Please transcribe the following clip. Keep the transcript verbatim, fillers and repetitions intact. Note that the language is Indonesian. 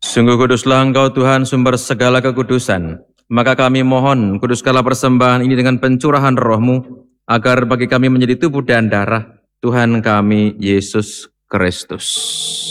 Sungguh kuduslah Engkau Tuhan, sumber segala kekudusan. Maka kami mohon, kuduskanlah persembahan ini dengan pencurahan roh-Mu, agar bagi kami menjadi tubuh dan darah Tuhan kami Yesus Kristus.